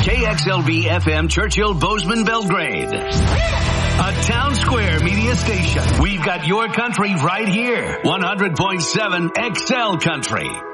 KXLV FM Churchill Bozeman Belgrade. A Town Square media station. We've got your country right here. 100.7 XL Country.